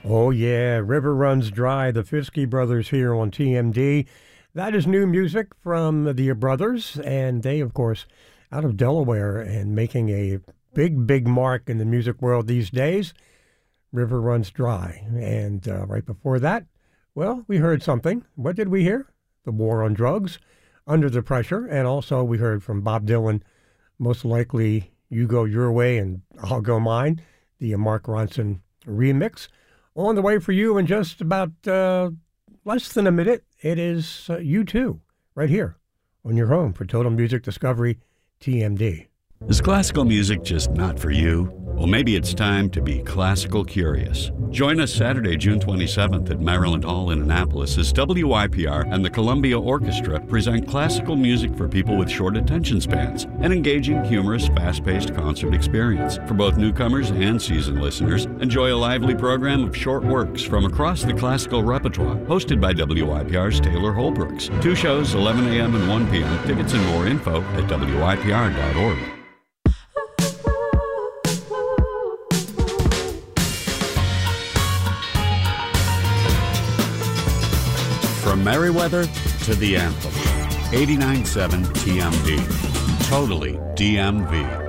Oh, yeah, River Runs Dry, the Fiske Brothers here on TMD. That is new music from the Brothers, and they, of course, out of Delaware and making a big, big mark in the music world these days. River Runs Dry. And right before that, well, we heard something. What did we hear? The War on Drugs, Under the Pressure, and also we heard from Bob Dylan, Most Likely You Go Your Way and I'll Go Mine, the Mark Ronson remix. On the way for you in just about less than a minute, it is U2, right here on your home for Total Music Discovery, TMD. Is classical music just not for you? Well, maybe it's time to be classical curious. Join us Saturday, June 27th at Maryland Hall in Annapolis as WYPR and the Columbia Orchestra present classical music for people with short attention spans, an engaging, humorous, fast-paced concert experience. For both newcomers and seasoned listeners, enjoy a lively program of short works from across the classical repertoire, hosted by WYPR's Taylor Holbrooks. 2 shows, 11 a.m. and 1 p.m. Tickets and more info at WYPR.org. From Merriweather to the Anthem, 89.7 TMD. Totally DMV.